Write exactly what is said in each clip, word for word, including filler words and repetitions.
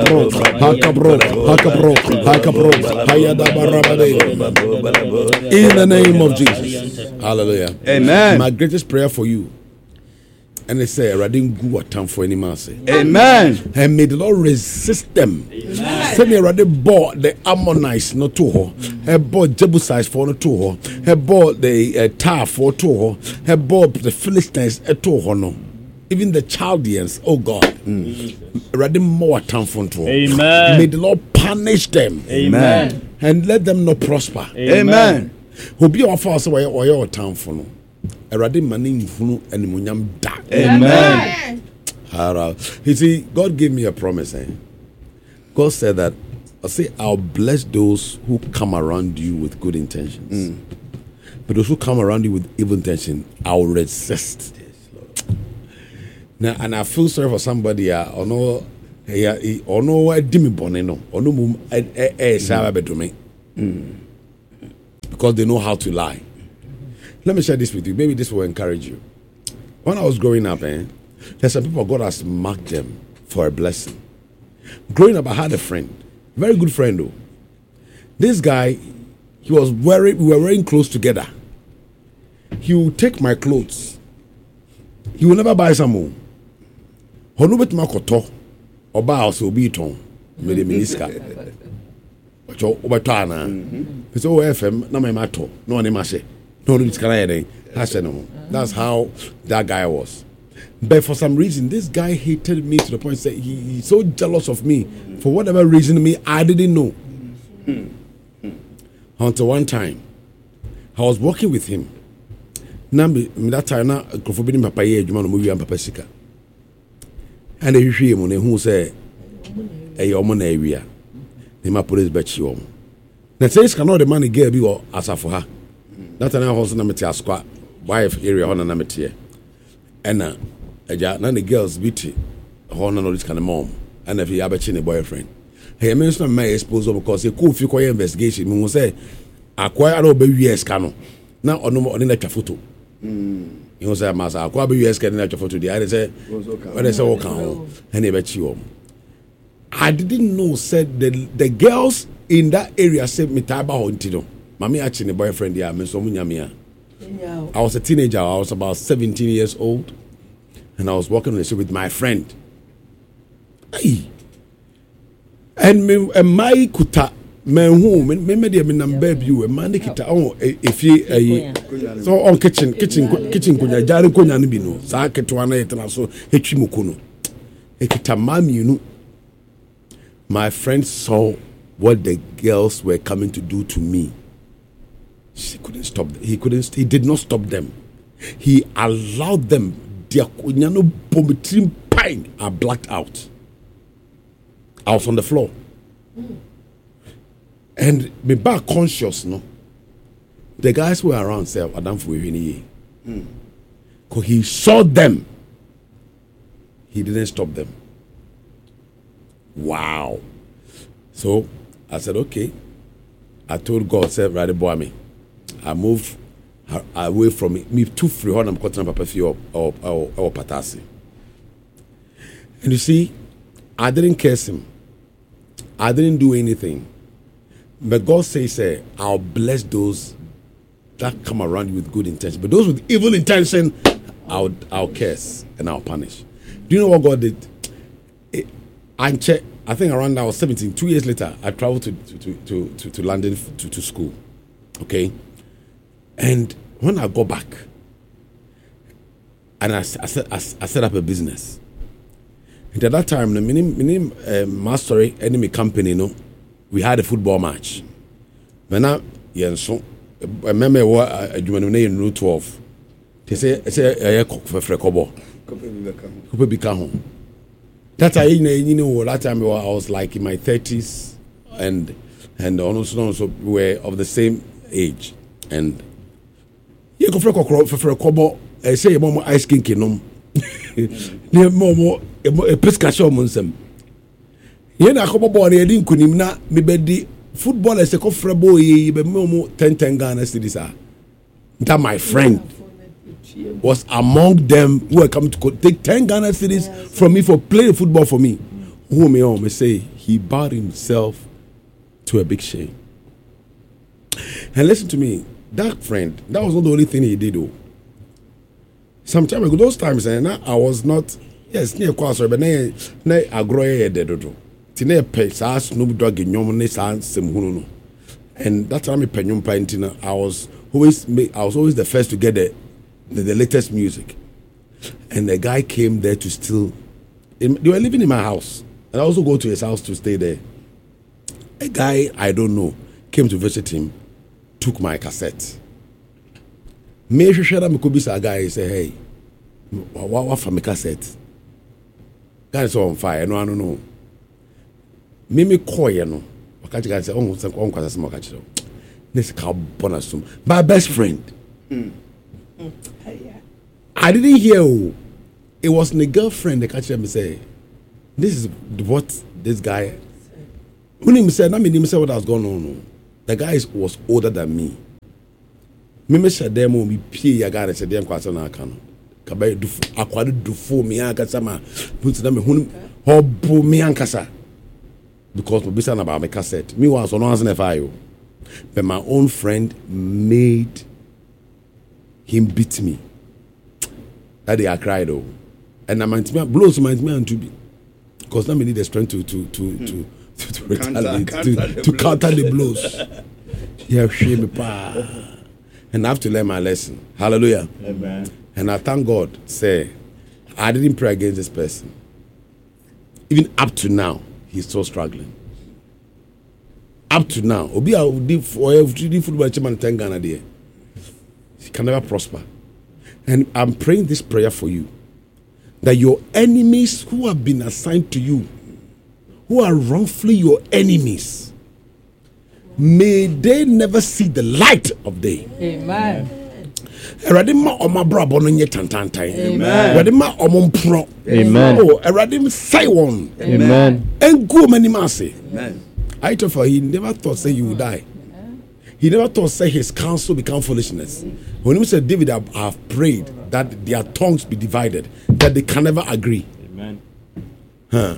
Hakabro, Hakabro, Hakabro, Hakabro, Hayada Barabade. In the name of Jesus. Hallelujah. Amen. My greatest prayer for you. And they say, I didn't go what time for any mercy. Amen. And may the Lord resist them. Send me already bought the Ammonites not to her. He bought Jebusites for no to her. He bought the uh, Tar for to her. He bought the Philistines at to her. No. Even the Chaldeans, oh God, already mm. more time for to her. Amen. May the Lord punish them. Amen. And let them not prosper. Amen. Who be our first way or your time for no. Already money funu and munyam da. Amen. Amen. You see, God gave me a promise. Eh? God said that I say I'll bless those who come around you with good intentions. Mm. But those who come around you with evil intention, I'll resist. Yes, Lord. Now, and I feel sorry for somebody. I uh, know, I or no, I didn't born no, or no, mum, I, I, because they know how to lie. Let me share this with you. Maybe this will encourage you. When I was growing up, eh, there's some people God has marked them for a blessing. Growing up, I had a friend, very good friend though. This guy, he was wearing, we were wearing clothes together. He would take my clothes. He will never buy some more. Honubet makoto, oba also be ton, me de miniska. Ocho obatana. Peso F M na my mato, no one mashe. No, it's kind of that's how that guy was. But for some reason, this guy hated me to the point that he, he's so jealous of me. For whatever reason, me I didn't know. Until one time, I was working with him. Now, that time, na forbidden papa ye juma no movie and papa sika. And they hear him who say, "Hey, omo na area." They ma police bet you. Now says cannot the money girl be or asa for her. That time I was na meti asqua wife area hona na meti. And uh, eja na the girls beat hona no this kind of mom. And if he have a chine boyfriend. Hey, me so my expose because he could fi koy investigation. Me say akwa no be U S cano. Na ono ono na twa photo. Mm. You say masa akwa be U S cano na twa photo dey. I say when they say what can and e be chi I didn't know said the the girls in that area said me taba hontino. Mami actually boyfriend there me so munyamia. I was a teenager. I was about seventeen years old and I was walking on the street with my friend. Hey. And me and my kuta me who me me me me number you and man kita oh if you so on kitchen kitchen kitchen kunya jare kunya no bi no sa ketwa na yetna so hetwi mukono e kita mami you know. My friend saw what the girls were coming to do to me. She couldn't stop. He couldn't. He did not stop them. He allowed them. Their kunyano bombitrim pine are blacked out. I was on the floor, mm. and me back conscious. No, the guys were around. Say, "Adam for you, because he saw them. He didn't stop them." Wow. So I said, okay. I told God, said, right boy me. I moved away from it. Me too free on I'm cutting papa or or or patasi. And you see, I didn't curse him. I didn't do anything. But God says, say, I'll bless those that come around you with good intention. But those with evil intention, I'll I'll curse and I'll punish. Do you know what God did? It, I checked. I think around I was seventeen. Two years later, I traveled to to to to, to London to, to school. Okay, and when I go back, and I, I set I, I set up a business. And at that time, the minim minim uh, master enemy company, you know, we had a football match. When I yeah so I remember what I do in Route twelve. They say say I cook for Frekobo. Coupe become home. That time, you know, that time I was like in my thirties, and and also also we were of the same age, and you go for a for a kobo. I say more ice cream kinom. Near more a prescription monsem. You know, kobo boy, I didn't kunim na me be football as a cofre boy, be more ten ten Ghana cities are. That my friend was among them who were coming to take ten Ghana cities from me for playing football for me. who me on me say he bowed himself to a big shame. And listen to me, that friend, that was not the only thing he did though. Some time ago, those times, and I was not, yes, near Quasar, but nay, nay, I grow a dedo. Tine pets, I Snoop Dogg in Yomanis and some Huno. And that time, Penum Paintina, I was always, I was always the first to get the, the, the latest music. And the guy came there to steal. They were living in my house. And I also go to his house to stay there. A guy I don't know came to visit him, took my cassette. Me share me could be a guy say, hey, what what for my cassette? Guy is on fire. No, I don't know. Me me call you no. I can't guy say, oh, some on cassette smoke actually. This cow bonus. My best friend. Mm. Mm. I didn't hear who. It was the girlfriend that catch me say, this is what this guy. When he said, I mean, he said what was going on. The guy was older than me. Me me said them will be pay ya guy said them kwasa na aka no. Kabay du akwade du fo me ankasa ma. Put them hun hobo me ankasa. Because we be about my cassette. Me was on answer fire. But my own friend made him beat me. That day I cried though. And I meant me blows my man to be. Because now we need the strength to to to hmm. to to, to, retaliate, counter, counter to, to counter the blows. Yeah, shame pa. And I have to learn my lesson. Hallelujah. Amen. And I thank God, say, I didn't pray against this person. Even up to now, he's still struggling. Up to now, Obi I did for every football chairman ten Ghana there. He can never prosper. And I'm praying this prayer for you. That your enemies who have been assigned to you, who are wrongfully your enemies, may they never see the light of day. Amen. Eradima oma brabo no nye tantantai. Amen. Eradima omon pro. Amen. Oh, eradim say one. Amen. And go many mercy. Amen. I told her he never thought say you would die. He never thought say his counsel become foolishness. When he said David have, have prayed that their tongues be divided, that they can never agree. Amen. Huh.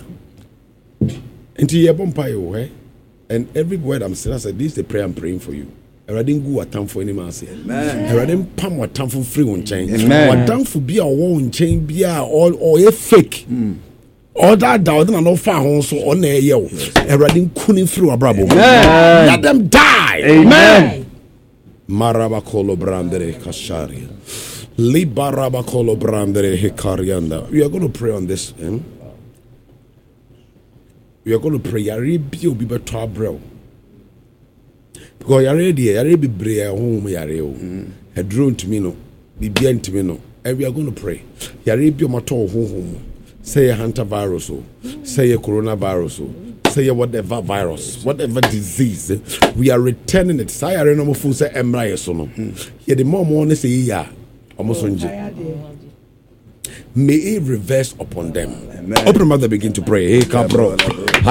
Until you have eh? And every word I'm saying, I said, this is the prayer I'm praying for you. I didn't go a time for any mercy. I didn't pam what time for free on chain. What time for be a one chain, be a all or a fake. Mm. All that down and no far home so on a yo. I didn't couldn't through a brabo. Let them die. Amen. Marabakolo brandere kasharia. Libarabakolo brandere hekarianda. We are going to pray on this. Eh? We are going to pray. Yari bi obi beto abrel. Because yari di yari bi bre home yari o. A drone to me no. Bi bien to me no. And we are going to pray. Yari bi omato home. Say a hantavirus o. Say a coronavirus o. Say a whatever virus, whatever disease. We are returning it. Say I no mo fu say emra yeso no. Ye the more mo say ya. Almost may it reverse upon them. Amen. Open your mouth and begin to pray. Hey, cabro.